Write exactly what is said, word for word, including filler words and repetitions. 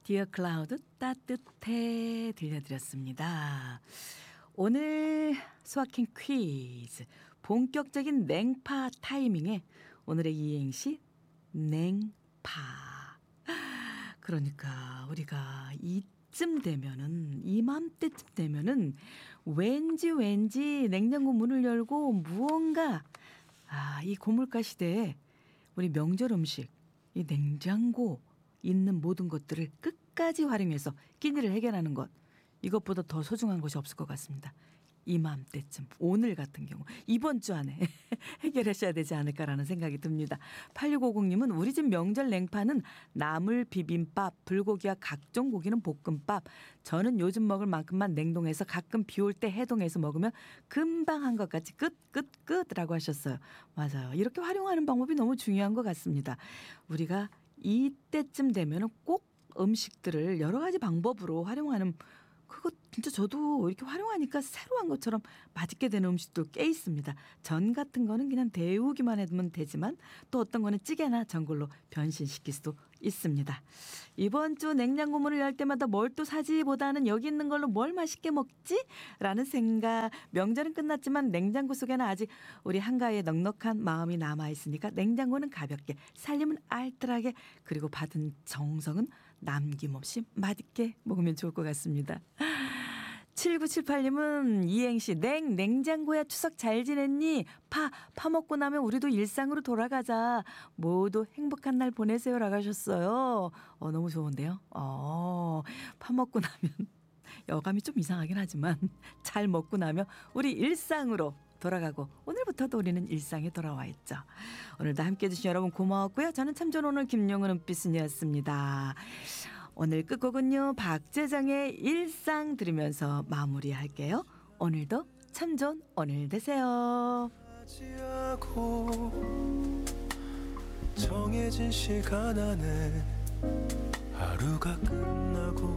디어 클라우드 따뜻해 들려드렸습니다. 오늘 수학행 퀴즈 본격적인 냉파 타이밍에 오늘의 이행시 냉파. 그러니까 우리가 이쯤 되면은 이맘때쯤 되면은 왠지 왠지 냉장고 문을 열고 무언가 아, 이 고물가 시대에 우리 명절 음식 이 냉장고 있는 모든 것들을 끝까지 활용해서 끼니를 해결하는 것, 이것보다 더 소중한 것이 없을 것 같습니다. 이맘때쯤, 오늘 같은 경우 이번 주 안에 해결하셔야 되지 않을까라는 생각이 듭니다. 팔육오공님은 우리 집 명절 냉파는 나물 비빔밥, 불고기와 각종 고기는 볶음밥. 저는 요즘 먹을 만큼만 냉동해서 가끔 비 올 때 해동해서 먹으면 금방 한 것 같이 끝 끝 끝이라고 하셨어요. 맞아요. 이렇게 활용하는 방법이 너무 중요한 것 같습니다. 우리가 이때쯤 되면은 꼭 음식들을 여러 가지 방법으로 활용하는, 그거 진짜 저도 이렇게 활용하니까 새로 한 것처럼 맛있게 되는 음식도 꽤 있습니다. 전 같은 거는 그냥 데우기만 해두면 되지만 또 어떤 거는 찌개나 전골로 변신시킬 수도 있습니다. 이번 주 냉장고 문을 열 때마다 뭘 또 사지 보다는 여기 있는 걸로 뭘 맛있게 먹지? 라는 생각. 명절은 끝났지만 냉장고 속에는 아직 우리 한가위의 넉넉한 마음이 남아있으니까 냉장고는 가볍게, 살림은 알뜰하게, 그리고 받은 정성은 남김없이 맛있게 먹으면 좋을 것 같습니다. 칠구칠팔님은 이행시 냉 냉장고야 추석 잘 지냈니? 파, 파 먹고 나면 우리도 일상으로 돌아가자. 모두 행복한 날 보내세요 라고 하셨어요. 어, 너무 좋은데요. 어, 파 먹고 나면 여감이 좀 이상하긴 하지만 잘 먹고 나면 우리 일상으로 돌아가고 오늘부터도 우리는 일상에 돌아와 있죠. 오늘도 함께해 주신 여러분 고마웠고요. 저는 참전 오늘 김용은 은빛순이었습니다. 오늘 끝곡은요, 박재정의 일상 들으면서 마무리할게요. 오늘도 참 좋은 오늘 되세요. 정해진 시간 안에 하루가 끝나고